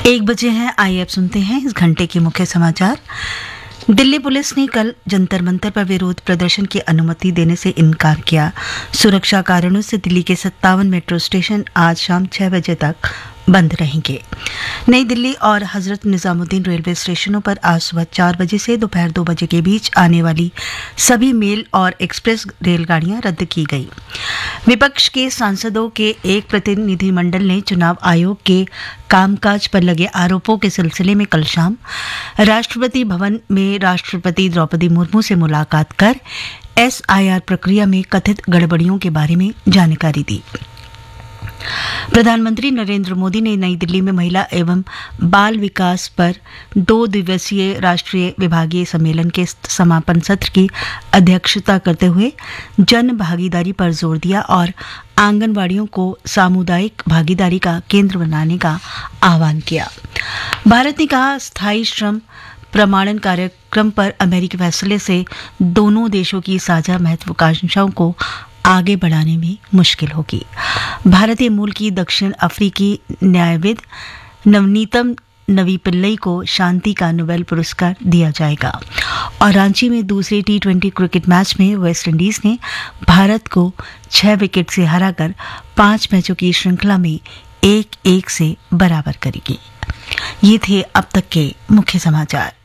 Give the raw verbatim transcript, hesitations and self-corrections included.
एक बजे हैं। आइए अब सुनते हैं इस घंटे के मुख्य समाचार। दिल्ली पुलिस ने कल जंतर मंतर पर विरोध प्रदर्शन की अनुमति देने से इनकार किया। सुरक्षा कारणों से दिल्ली के सत्तावन मेट्रो स्टेशन आज शाम छह बजे तक बंद रहेंगे। नई दिल्ली और हजरत निजामुद्दीन रेलवे स्टेशनों पर आज सुबह चार बजे से दोपहर दो बजे के बीच आने वाली सभी मेल और एक्सप्रेस रेलगाड़ियां रद्द की गई। विपक्ष के सांसदों के एक प्रतिनिधिमंडल ने चुनाव आयोग के कामकाज पर लगे आरोपों के सिलसिले में कल शाम राष्ट्रपति भवन में राष्ट्रपति द्रौपदी मुर्मू से मुलाकात कर एसआईआर प्रक्रिया में कथित गड़बड़ियों के बारे में जानकारी दी। प्रधानमंत्री नरेंद्र मोदी ने नई दिल्ली में महिला एवं बाल विकास पर दो दिवसीय राष्ट्रीय विभागीय सम्मेलन के समापन सत्र की अध्यक्षता करते हुए जन भागीदारी पर जोर दिया और आंगनवाड़ियों को सामुदायिक भागीदारी का केंद्र बनाने का आह्वान किया। भारत ने कहा, स्थायी श्रम प्रमाणन कार्यक्रम पर अमेरिकी फैसले से दोनों देशों की साझा महत्वाकांक्षाओं को आगे बढ़ाने में मुश्किल होगी। भारतीय मूल की दक्षिण अफ्रीकी न्यायविद नवनीतम नवी पिल्लई को शांति का नोबेल पुरस्कार दिया जाएगा। और रांची में दूसरे टी ट्वेंटी क्रिकेट मैच में वेस्ट इंडीज ने भारत को छह विकेट से हराकर पांच मैचों की श्रृंखला में एक एक से बराबर करेगी। ये थे अब तक के मुख्य समाचार।